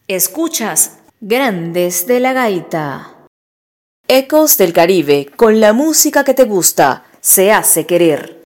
Escuchas Grandes de la Gaita. Ecos del Caribe, con la música que te gusta, se hace querer.